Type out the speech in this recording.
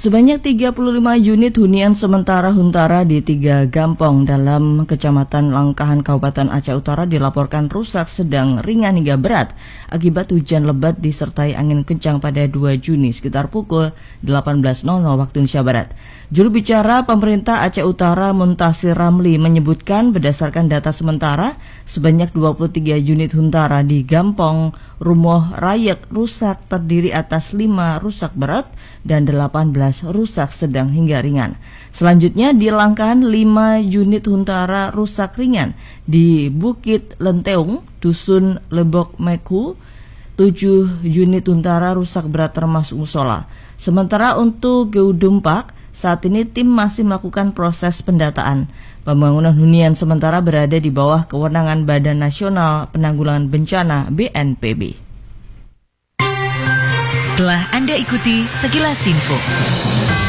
Sebanyak 35 unit hunian sementara Huntara di 3 Gampong dalam Kecamatan Langkahan Kabupaten Aceh Utara dilaporkan rusak sedang, ringan hingga berat akibat hujan lebat disertai angin kencang pada 2 Juni sekitar pukul 18.00 waktu Indonesia Barat. Juru bicara pemerintah Aceh Utara Muntasir Ramli menyebutkan berdasarkan data sementara sebanyak 23 unit Huntara di Gampong Rumoh Rayek rusak terdiri atas 5 rusak berat dan 18 rusak sedang hingga ringan. Selanjutnya di Langkahan 5 unit Huntara rusak ringan di Bukit Lenteung, Dusun Lebok Meku. 7 unit Huntara rusak berat termasuk musola. Sementara untuk Geudumpak, saat ini tim masih melakukan proses pendataan. Pembangunan hunian sementara berada di bawah kewenangan Badan Nasional Penanggulangan Bencana BNPB. Telah Anda ikuti sekilas info.